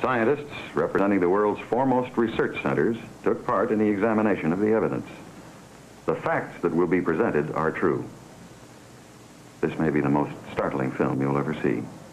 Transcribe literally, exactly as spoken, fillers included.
Scientists representing the world's foremost research centers took part in the examination of the evidence. The facts that will be presented are true. This may be the most startling film you'll ever see.